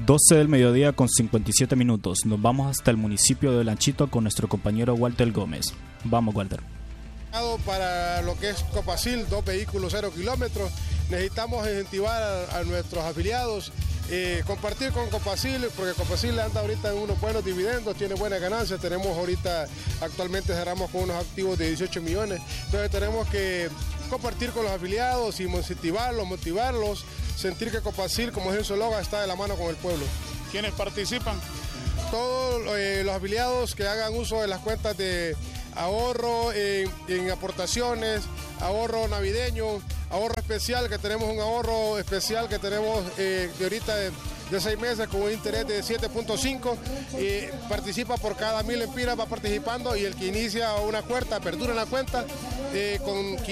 12 del mediodía con 57 minutos. Nos vamos hasta el municipio de Lanchito con nuestro compañero Walter Gómez. Vamos, Walter. Para lo que es Copacil, 2 vehículos 0 kilómetros, necesitamos incentivar a nuestros afiliados, compartir con Copacil, porque Copacil anda ahorita en unos buenos dividendos, tiene buenas ganancias. Tenemos ahorita, actualmente cerramos con unos activos de 18 millones, entonces tenemos que compartir con los afiliados y incentivarlos, motivarlos, sentir que Copacil, como es en su eslogan, está de la mano con el pueblo. ¿Quiénes participan? Todos los afiliados que hagan uso de las cuentas de ahorro en aportaciones, ahorro navideño, ahorro especial, que tenemos un ahorro especial que tenemos de ahorita de 6 meses con un interés de 7.5, participa por cada 1000 lempiras, va participando, y el que inicia una cuenta, apertura una cuenta con